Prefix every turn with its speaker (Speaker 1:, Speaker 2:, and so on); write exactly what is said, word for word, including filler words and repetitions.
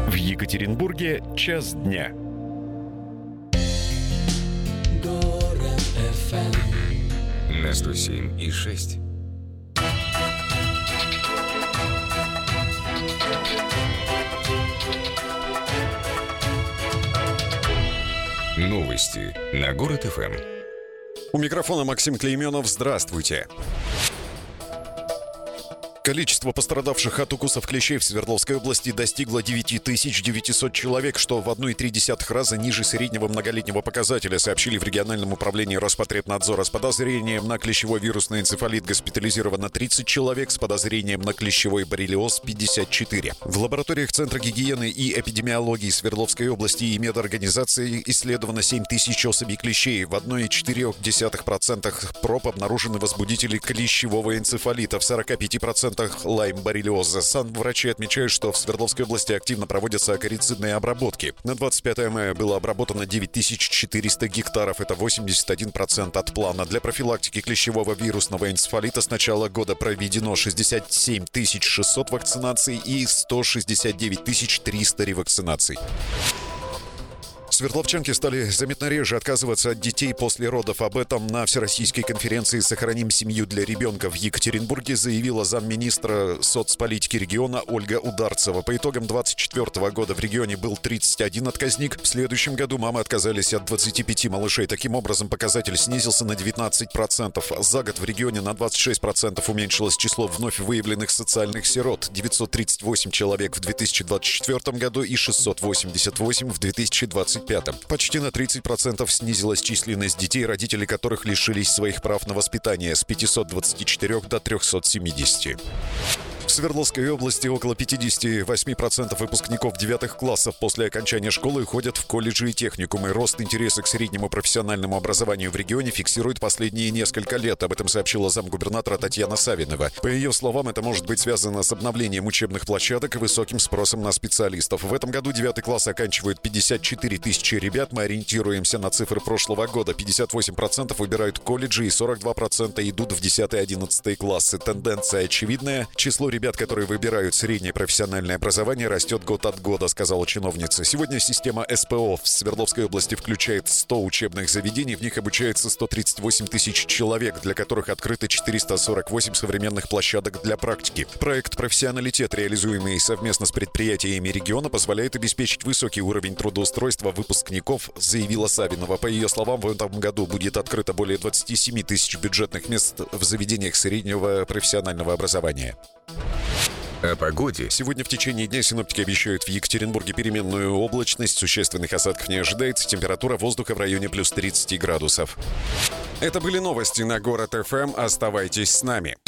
Speaker 1: В Екатеринбурге час дня.
Speaker 2: На сто семь и шесть. Новости на Город ФМ.
Speaker 3: У микрофона Максим Клейменов. Здравствуйте. Количество пострадавших от укусов клещей в Свердловской области достигло девять тысяч девятьсот человек, что в одна целая три десятых раза ниже среднего многолетнего показателя, сообщили в региональном управлении Роспотребнадзора. С подозрением на клещевой вирусный энцефалит госпитализировано тридцать человек, с подозрением на клещевой боррелиоз пятьдесят четыре. В лабораториях Центра гигиены и эпидемиологии Свердловской области и медорганизации исследовано семь тысяч особей клещей. В одна целая четыре десятых процента проб обнаружены возбудители клещевого энцефалита, в сорока пяти процентах лайм-боррелиоза. Санврачи отмечают, что в Свердловской области активно проводятся акарицидные обработки. На двадцать пятое мая было обработано девять тысяч четыреста гектаров. Это восемьдесят один процент от плана. Для профилактики клещевого вирусного энцефалита с начала года проведено шестьдесят семь тысяч шестьсот вакцинаций и сто шестьдесят девять тысяч триста ревакцинаций. Свердловчанки стали заметно реже отказываться от детей после родов. Об этом на Всероссийской конференции «Сохраним семью для ребенка» в Екатеринбурге заявила замминистра соцполитики региона Ольга Ударцева. По итогам двадцать четвёртого года в регионе был тридцать один отказник. В следующем году мамы отказались от двадцати пяти малышей. Таким образом, показатель снизился на девятнадцать процентов. За год в регионе на двадцать шесть процентов уменьшилось число вновь выявленных социальных сирот. девятьсот тридцать восемь человек в две тысячи двадцать четвёртом году и шестьсот восемьдесят восемь в две тысячи двадцать пятом. Почти на тридцать процентов снизилась численность детей, родители которых лишились своих прав на воспитание, с пятисот двадцати четырёх до трёхсот семидесяти. В Свердловской области около пятьдесят восемь процентов выпускников девятых классов после окончания школы ходят в колледжи и техникумы. Рост интереса к среднему профессиональному образованию в регионе фиксирует последние несколько лет. Об этом сообщила замгубернатора Татьяна Савинова. По ее словам, это может быть связано с обновлением учебных площадок и высоким спросом на специалистов. В этом году девятый класс оканчивают пятьдесят четыре тысячи ребят. Мы ориентируемся на цифры прошлого года. пятьдесят восемь процентов выбирают колледжи и сорок два процента идут в десятый-одиннадцатый классы. Тенденция очевидная. Число ребят, которые выбирают среднее профессиональное образование, растет год от года, сказала чиновница. Сегодня система СПО в Свердловской области включает сто учебных заведений. В них обучается сто тридцать восемь тысяч человек, для которых открыто четыреста сорок восемь современных площадок для практики. Проект «Профессионалитет», реализуемый совместно с предприятиями региона, позволяет обеспечить высокий уровень трудоустройства выпускников, заявила Савинова. По ее словам, в этом году будет открыто более двадцать семь тысяч бюджетных мест в заведениях среднего профессионального образования.
Speaker 2: О погоде.
Speaker 3: Сегодня в течение дня синоптики обещают в Екатеринбурге переменную облачность, существенных осадков не ожидается, температура воздуха в районе плюс тридцать градусов. Это были новости на Город ФМ. Оставайтесь с нами.